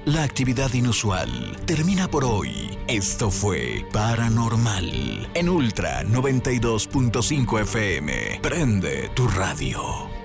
La actividad inusual termina por hoy. Esto fue Paranormal en Ultra 92.5 FM. Prende tu radio.